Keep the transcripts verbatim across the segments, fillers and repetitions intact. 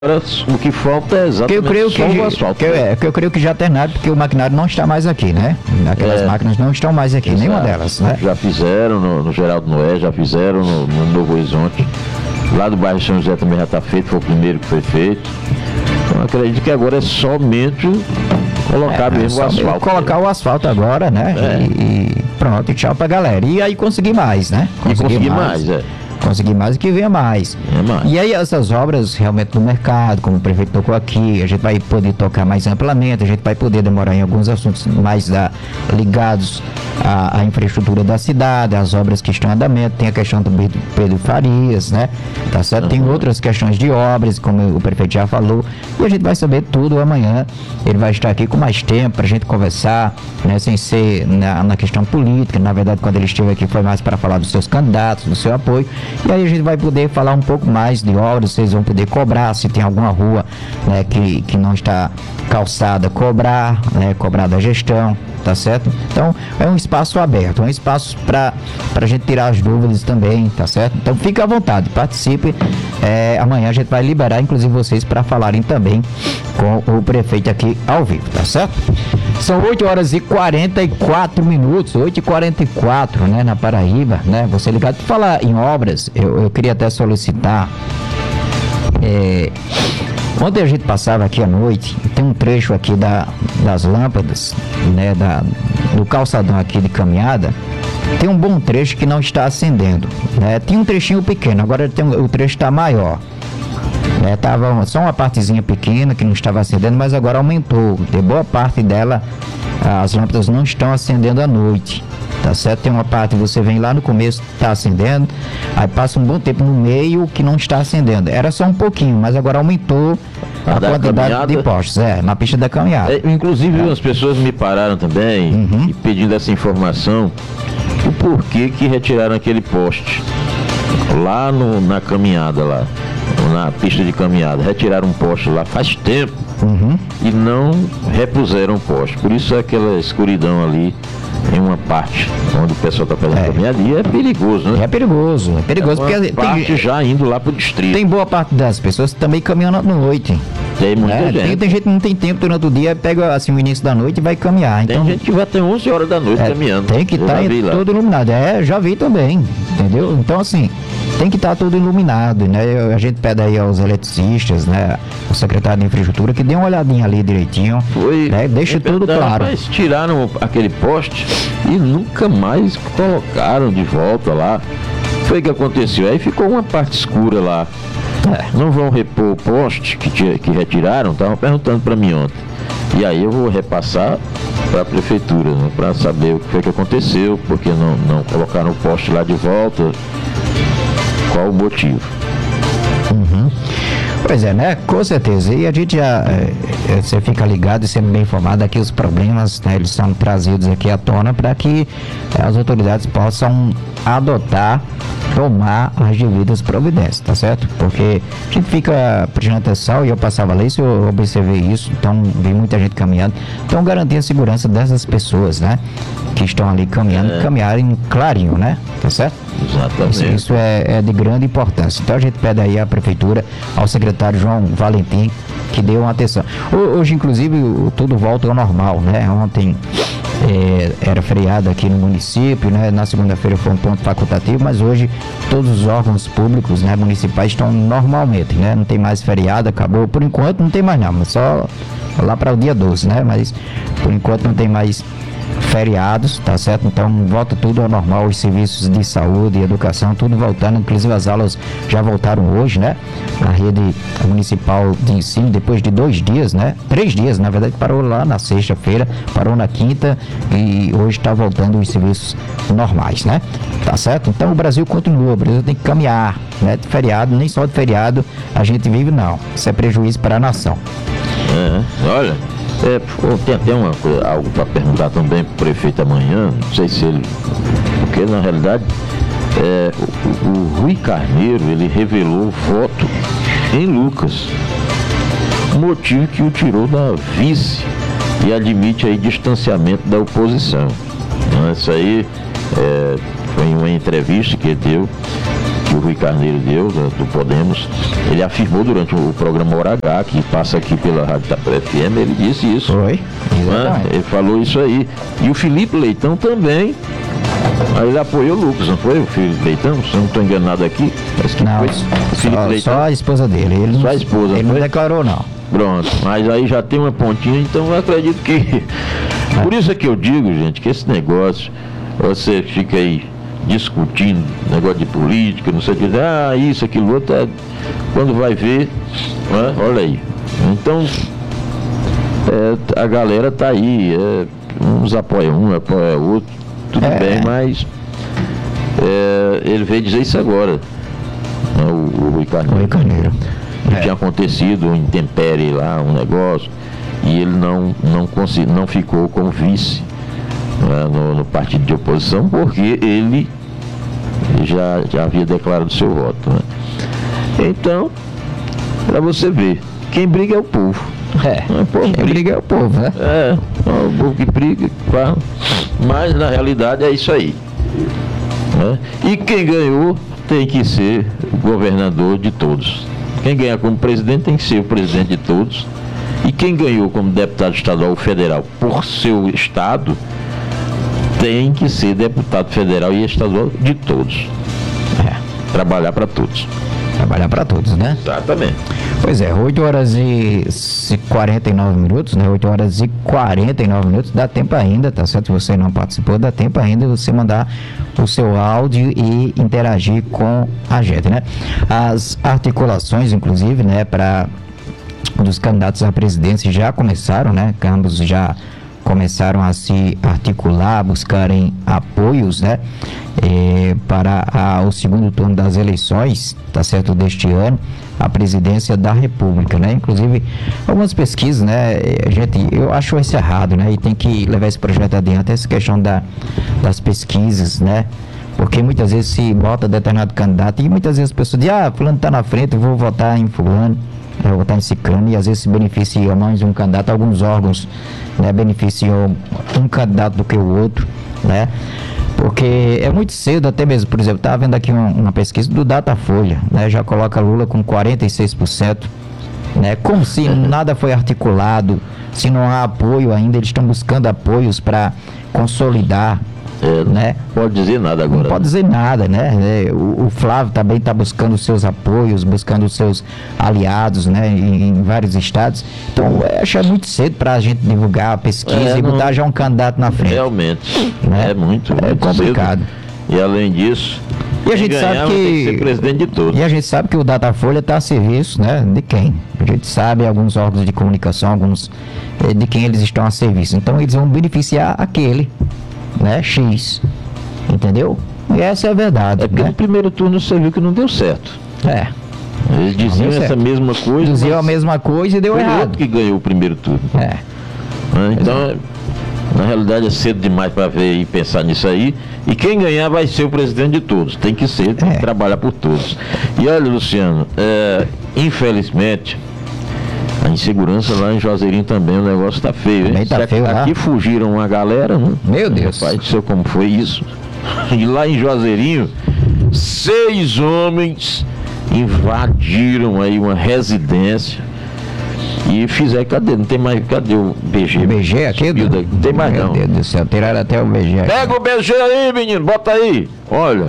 O que falta é exatamente eu creio que, só o asfalto. Que eu, é, que eu creio que já terminaram, porque o maquinário não está mais aqui, né? Aquelas é, máquinas não estão mais aqui, exato. Nenhuma delas, né? Já fizeram no, no Geraldo Noé, já fizeram no, no Novo Horizonte. Lá do bairro São José também já está feito, foi o primeiro que foi feito. Então acredito que agora é somente colocar é, mesmo o asfalto. Colocar o asfalto agora, né? É. E, e pronto, e tchau pra galera. E aí conseguir mais, né? Conseguir, e conseguir mais, mais é. Conseguir mais e que venha mais. É mais. E aí essas obras realmente no mercado, como o prefeito tocou aqui, a gente vai poder tocar mais amplamente, a gente vai poder demorar em alguns assuntos mais da, ligados à, à infraestrutura da cidade, às obras que estão em andamento, tem a questão do Pedro Farias, né? Tá certo? Uhum. Tem outras questões de obras, como o prefeito já falou, e a gente vai saber tudo amanhã. Ele vai estar aqui com mais tempo para a gente conversar, né? Sem ser na, na questão política. Na verdade, quando ele esteve aqui foi mais para falar dos seus candidatos, do seu apoio. E aí a gente vai poder falar um pouco mais de obras, vocês vão poder cobrar, se tem alguma rua, né, que, que não está calçada, cobrar, né, cobrar da gestão, tá certo? Então é um espaço aberto, é um espaço para a gente tirar as dúvidas também, tá certo? Então fique à vontade, participe. É, amanhã a gente vai liberar, inclusive, vocês para falarem também com o prefeito aqui ao vivo, tá certo? São oito horas e quarenta e quatro minutos, oito e quarenta e quatro, né, na Paraíba, né? Você ligado. Para falar em obras, eu, eu queria até solicitar. É, ontem a gente passava aqui à noite, tem um trecho aqui da, das lâmpadas, né, da, do calçadão aqui de caminhada, tem um bom trecho que não está acendendo, né? Tinha um trechinho pequeno, agora tem, o trecho está maior. É, tava só uma partezinha pequena que não estava acendendo, mas agora aumentou. De boa parte dela, as lâmpadas não estão acendendo à noite, tá certo? Tem uma parte que você vem lá no começo, está acendendo, aí passa um bom tempo no meio que não está acendendo. Era só um pouquinho, mas agora aumentou a, a quantidade caminhada. De postes, é, na pista da caminhada. É, inclusive, é. As pessoas me pararam também, uhum. e pedindo essa informação, o porquê que retiraram aquele poste lá no, na caminhada lá. Na pista de caminhada, retiraram um poste lá faz tempo, uhum. e não repuseram o poste, por isso é aquela escuridão ali em uma parte onde o pessoal está fazendo é. caminhada, e é perigoso, né? É perigoso, é perigoso, é porque parte tem, já indo lá pro distrito. Tem boa parte das pessoas também caminhando à noite. Tem muita é, gente. Tem, tem gente que não tem tempo durante o dia, pega assim o início da noite e vai caminhar. Então, tem gente que vai ter onze horas da noite é, caminhando. Tem que estar tá todo iluminado. É, já vi também, entendeu? Então assim, tem que estar tá tudo iluminado, né? A gente pede aí aos eletricistas, né? O secretário de infraestrutura que dê uma olhadinha ali direitinho. Foi, né? Deixa tudo claro. Mas tiraram aquele poste e nunca mais colocaram de volta lá. Foi o que aconteceu. Aí ficou uma parte escura lá. É. Não vão repor o poste que, te, que retiraram, estavam perguntando para mim ontem. E aí eu vou repassar para a prefeitura, né, para saber o que foi que aconteceu, porque não, não colocaram o poste lá de volta, qual o motivo. Uhum. Pois é, né? Com certeza. E a gente já, é, você fica ligado e sempre bem informado aqui os problemas, né? Eles são trazidos aqui à tona para que é, as autoridades possam adotar, tomar as devidas providências, tá certo? Porque a gente fica prestando atenção, e eu passava lá isso, eu observei isso, então vi muita gente caminhando, então garantir a segurança dessas pessoas, né? Que estão ali caminhando, é. caminharem clarinho, né? Tá certo? Exatamente. Isso, isso é, é de grande importância. Então a gente pede aí à prefeitura, ao secretário João Valentim, que dê uma atenção. Hoje, inclusive, tudo volta ao normal, né? Ontem é, era feriado aqui no município, né? Na segunda-feira foi um ponto facultativo, mas hoje todos os órgãos públicos, né, municipais estão normalmente, né? Não tem mais feriado, acabou. Por enquanto não tem mais não, mas só lá para o dia doze, né? Mas por enquanto não tem mais feriados, tá certo? Então volta tudo ao normal, os serviços de saúde e educação, tudo voltando, inclusive as aulas já voltaram hoje, né? A rede municipal de ensino, depois de dois dias, né? Três dias, na verdade, parou lá na sexta-feira, parou na quinta e hoje está voltando os serviços normais, né? Tá certo? Então o Brasil continua, o Brasil tem que caminhar, né? De feriado, nem só de feriado a gente vive, não. Isso é prejuízo para a nação. É, olha... É, tem até uma coisa, algo para perguntar também para o prefeito amanhã, não sei se ele... Porque na realidade é, o, o Rui Carneiro, ele revelou voto em Lucas, motivo que o tirou da vice e admite aí distanciamento da oposição. Então, isso aí é, foi em uma entrevista que ele deu, que o Rui Carneiro deu, do Podemos, ele afirmou durante o programa Hora H, que passa aqui pela Rádio Itapé F M, ele disse isso. Foi? Né? Ele falou isso aí. E o Felipe Leitão também, aí ele apoiou o Lucas, não foi o Felipe Leitão? Se eu não estou enganado aqui. Que não, foi o Felipe só, Leitão. só a esposa dele. Ele só não, a esposa, ele não declarou, não. Pronto, mas aí já tem uma pontinha, então eu acredito que... É. Por isso é que eu digo, gente, que esse negócio, você fica aí discutindo negócio de política, não sei o que, ah, isso, aquilo, outro, é, quando vai ver, né, olha aí. Então, é, a galera tá aí, é, uns apoiam um, apoiam outro, tudo é. bem, mas é, ele veio dizer isso agora, né, o, o Rui Carneiro. Rui Carneiro. Que é. tinha acontecido um intempérie lá, um negócio, e ele não, não, consegui, não ficou como vice, né, no, no partido de oposição, porque ele já, já havia declarado seu voto. Né? Então, para você ver, quem briga é o povo. É, o povo quem briga. briga é o povo, né? É, o povo que briga, fala. Mas na realidade é isso aí. Né? E quem ganhou tem que ser o governador de todos. Quem ganhar como presidente tem que ser o presidente de todos. E quem ganhou como deputado estadual ou federal por seu estado tem que ser deputado federal e estadual de todos. É. Trabalhar para todos. Trabalhar para todos, né? Exatamente. Pois é, oito horas e quarenta e nove minutos, né? oito horas e quarenta e nove minutos, dá tempo ainda, tá certo? Se você não participou, dá tempo ainda você mandar o seu áudio e interagir com a gente, né? As articulações, inclusive, né, para dos candidatos à presidência já começaram, né? Ambos já começaram a se articular, buscarem apoios, né, eh, para a, o segundo turno das eleições, tá certo, deste ano, a presidência da República, né, inclusive algumas pesquisas, né, gente, eu acho isso errado, né, e tem que levar esse projeto adiante, essa questão da, das pesquisas, né, porque muitas vezes se bota determinado candidato e muitas vezes as pessoas dizem, ah, fulano tá na frente, eu vou votar em fulano, eu vou votar em ciclano, e às vezes se beneficia mais um candidato, alguns órgãos, né, beneficiam um candidato do que o outro, né, porque é muito cedo, até mesmo, por exemplo, estava vendo aqui uma, uma pesquisa do Datafolha, né, já coloca Lula com quarenta e seis por cento, né, como se nada foi articulado, se não há apoio ainda, eles estão buscando apoios para consolidar. É, né? Não pode dizer nada agora. Não pode dizer nada, né? O, o Flávio também está buscando os seus apoios, buscando os seus aliados, né? Em, em vários estados. Então, eu acho muito cedo para a gente divulgar a pesquisa é, e botar não... já um candidato na frente. Realmente, né? é muito, é muito complicado. Cedo. E além disso, e a gente sabe que... tem que ser presidente de todos. E a gente sabe que o Datafolha está a serviço, né? De quem? A gente sabe alguns órgãos de comunicação, alguns de quem eles estão a serviço. Então, eles vão beneficiar aquele, né, X, entendeu? E essa é a verdade. É porque né? no primeiro turno você viu que não deu certo. É. Eles diziam essa certo. mesma coisa. Diziam a mesma coisa e deu foi errado. Outro que ganhou o primeiro turno. É. Então, é. na realidade é cedo demais para ver e pensar nisso aí. E quem ganhar vai ser o presidente de todos. Tem que ser, tem é. que trabalhar por todos. E olha, Luciano, é, infelizmente, a insegurança lá em Juazeirinho também, o negócio tá feio, hein? Tá feio aqui lá. fugiram uma galera, né? Meu Deus. Pai do céu, como foi isso? E lá em Juazeirinho, seis homens invadiram aí uma residência e fizeram, cadê? Não tem mais, cadê o B G? O B G aqui? Do... Não tem mais Meu não. Meu Deus do céu, tiraram até o B G aqui. Pega o B G aí, menino, bota aí. Olha,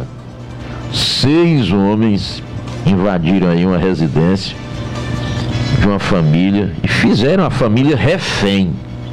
seis homens invadiram aí uma residência de uma família e fizeram a família refém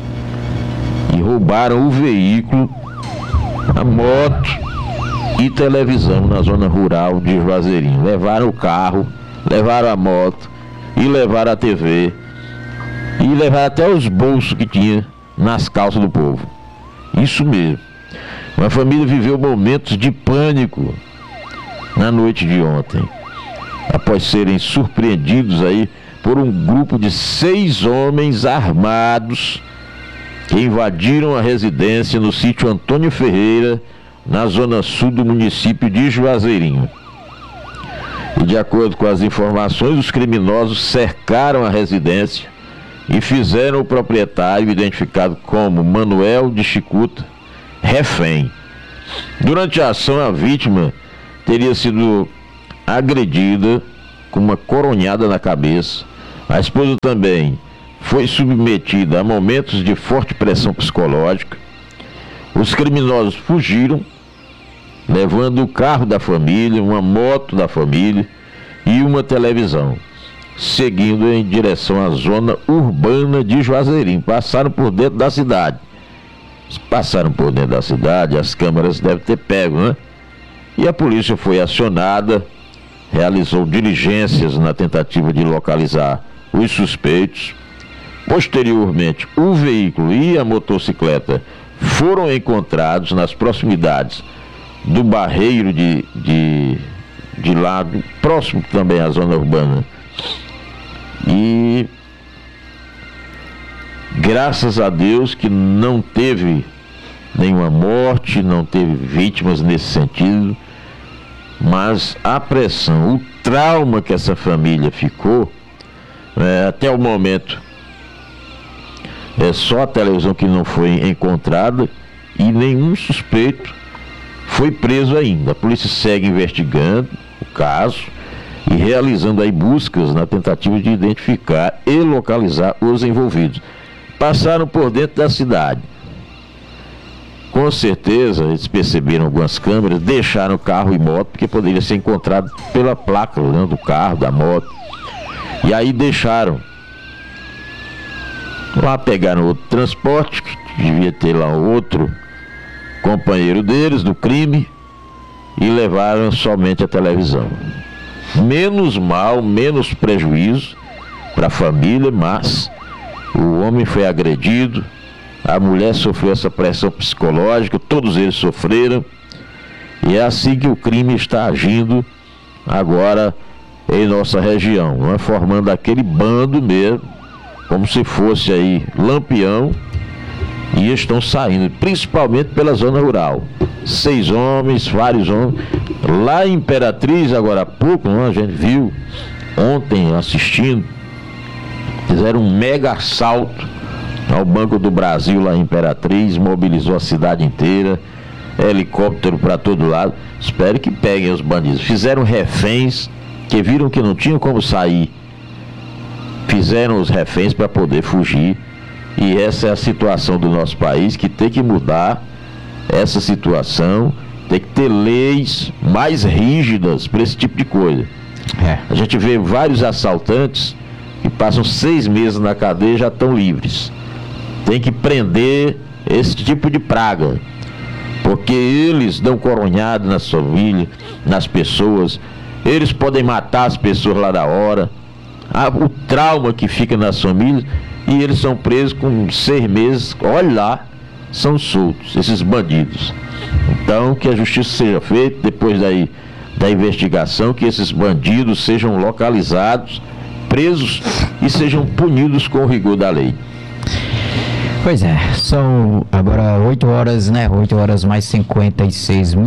e roubaram o veículo, a moto e televisão na zona rural de Juazeirinho. Levaram o carro, levaram a moto e levaram a T V e levaram até os bolsos que tinha nas calças do povo. Isso mesmo. Uma família viveu momentos de pânico na noite de ontem, após serem surpreendidos aí por um grupo de seis homens armados que invadiram a residência no sítio Antônio Ferreira, na zona sul do município de Juazeirinho. E de acordo com as informações, os criminosos cercaram a residência e fizeram o proprietário, identificado como Manuel de Chicuta, refém. Durante a ação, a vítima teria sido agredida com uma coronhada na cabeça. A esposa também foi submetida a momentos de forte pressão psicológica. Os criminosos fugiram, levando o carro da família, uma moto da família e uma televisão, seguindo em direção à zona urbana de Juazeirinho. Passaram por dentro da cidade. Passaram por dentro da cidade, as câmeras devem ter pego, né? E a polícia foi acionada, realizou diligências na tentativa de localizar os suspeitos. Posteriormente, o veículo e a motocicleta foram encontrados nas proximidades do Barreiro de, de, de Lago, próximo também à zona urbana. E graças a Deus que não teve nenhuma morte, não teve vítimas nesse sentido, mas a pressão, o trauma que essa família ficou, é, até o momento, é só a televisão que não foi encontrada e nenhum suspeito foi preso ainda. A polícia segue investigando o caso e realizando aí buscas na tentativa de identificar e localizar os envolvidos. Passaram por dentro da cidade. Com certeza eles perceberam algumas câmeras, deixaram o carro e moto, porque poderia ser encontrado pela placa, né, do carro, da moto. E aí deixaram. Lá pegaram outro transporte, que devia ter lá outro companheiro deles do crime, e levaram somente a televisão. Menos mal, menos prejuízo para a família, mas o homem foi agredido, a mulher sofreu essa pressão psicológica, todos eles sofreram, e é assim que o crime está agindo agora em nossa região, não é? Formando aquele bando mesmo, como se fosse aí Lampião, e estão saindo, principalmente pela zona rural. Seis homens, vários homens. Lá em Imperatriz, agora há pouco, não, a gente viu ontem assistindo, fizeram um mega assalto ao Banco do Brasil lá em Imperatriz, mobilizou a cidade inteira, helicóptero para todo lado. Espero que peguem os bandidos. Fizeram reféns, que viram que não tinham como sair. Fizeram os reféns para poder fugir. E essa é a situação do nosso país, que tem que mudar essa situação, tem que ter leis mais rígidas para esse tipo de coisa. É. A gente vê vários assaltantes que passam seis meses na cadeia e já estão livres. Tem que prender esse tipo de praga, porque eles dão coronhada nas famílias, nas pessoas, eles podem matar as pessoas lá da hora. Ah, o trauma que fica nas famílias, e eles são presos com seis meses, olha lá, são soltos, esses bandidos. Então, que a justiça seja feita, depois daí, da investigação, que esses bandidos sejam localizados, presos e sejam punidos com o rigor da lei. Pois é, são agora oito horas, né? oito horas mais cinquenta e seis minutos.